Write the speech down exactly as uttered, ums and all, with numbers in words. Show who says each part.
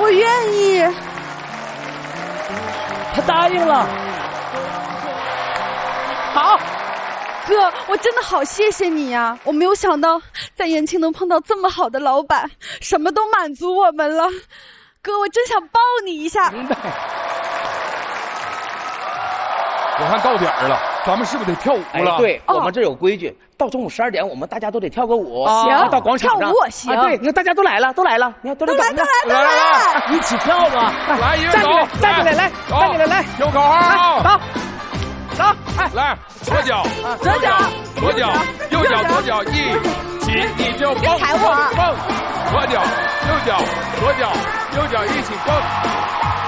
Speaker 1: 我愿意。
Speaker 2: 他答应了。
Speaker 1: 好，哥，我真的好谢谢你呀！我没有想到在延庆能碰到这么好的老板，什么都满足我们了。哥，我真想抱你一下。
Speaker 2: 明白。
Speaker 3: 我看到点儿了，咱们是不是得跳舞了？
Speaker 4: 哎、对、
Speaker 1: 哦、
Speaker 4: 我们这有规矩，到中午十二点，我们大家都得跳个舞。
Speaker 1: 行，
Speaker 4: 到广场上
Speaker 1: 跳舞行、
Speaker 4: 啊。对，你看大家都来了，都来了，你看都
Speaker 1: 来
Speaker 4: 来
Speaker 1: 都来都来，
Speaker 4: 来一起跳吧！
Speaker 3: 来一个
Speaker 4: 站起来，站起来，来，站起来，来，
Speaker 3: 有口号，
Speaker 4: 走，走，哎，
Speaker 3: 来，左脚，
Speaker 1: 左脚，
Speaker 3: 左脚，右脚，左脚，一起你就蹦蹦蹦，左脚，右脚，左脚，右脚一起蹦。